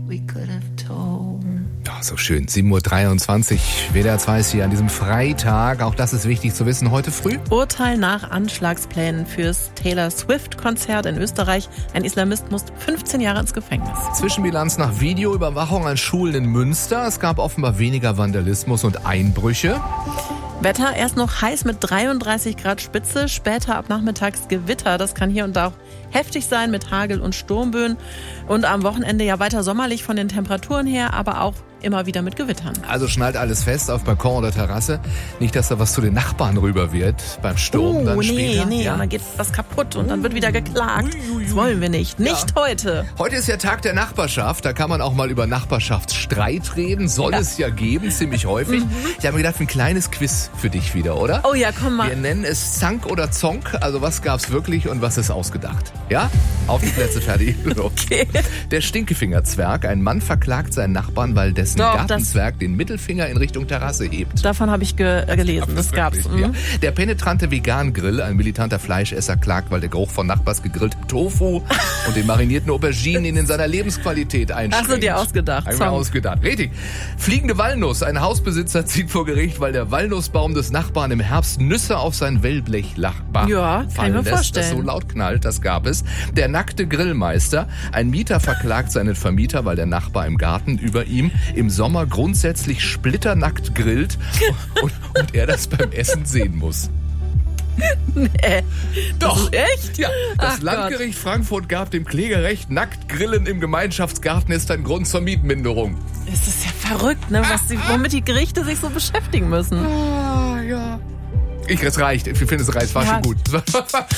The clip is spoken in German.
we could have told. Ja, so schön. 7.23 Uhr, WDR 2 ist hier an diesem Freitag. Auch das ist wichtig zu wissen heute früh. Urteil nach Anschlagsplänen fürs Taylor Swift-Konzert in Österreich. Ein Islamist muss 15 Jahre ins Gefängnis. Zwischenbilanz nach Videoüberwachung an Schulen in Münster. Es gab offenbar weniger Vandalismus und Einbrüche. Wetter erst noch heiß mit 33 Grad Spitze, später ab nachmittags Gewitter. Das kann hier und da auch heftig sein mit Hagel und Sturmböen. Und am Wochenende ja weiter sommerlich von den Temperaturen her, aber auch immer wieder mit Gewittern. Also schnallt alles fest auf Balkon oder Terrasse. Nicht, dass da was zu den Nachbarn rüber wird beim Sturm dann später. Nee, ja. und dann geht was kaputt und dann wird wieder geklagt. Das wollen wir nicht. Nicht heute. Heute ist ja Tag der Nachbarschaft. Da kann man auch mal über Nachbarschaftsstreit reden. Soll es ja geben, ziemlich häufig. Ich habe mir gedacht, ein kleines Quiz für dich wieder, oder? Oh ja, komm mal. Wir nennen es Zank oder Zonk. Also was gab's wirklich und was ist ausgedacht? Ja? Auf die Plätze, fertig. Okay. Der Stinkefingerzwerg. Ein Mann verklagt seinen Nachbarn, weil dessen Gartenzwerg den Mittelfinger in Richtung Terrasse hebt. Davon habe ich gelesen. Das gab's. Ja. Der penetrante Vegan-Grill. Ein militanter Fleischesser klagt, weil der Geruch von Nachbars gegrilltem Tofu und den marinierten Auberginen ihn in seiner Lebensqualität einschränkt. Hast du dir ausgedacht? Hab ich mir ausgedacht. Richtig. Fliegende Walnuss. Ein Hausbesitzer zieht vor Gericht, weil der Walnussbaum des Nachbarn im Herbst Nüsse auf sein Wellblechdach Ja, kann ich mir vorstellen. Das so laut knallt, das gab es. Der nackte Grillmeister. Ein Mieter verklagt seinen Vermieter, weil der Nachbar im Garten über ihm im Sommer grundsätzlich splitternackt grillt und er das beim Essen sehen muss. Nee. Doch. Echt? Ja, das Ach Landgericht Frankfurt gab dem Klägerrecht, nackt grillen im Gemeinschaftsgarten ist ein Grund zur Mietminderung. Es ist ja verrückt, ne, womit die Gerichte sich so beschäftigen müssen. Ah, ja. Es reicht. Ich finde, es reicht. War schon gut.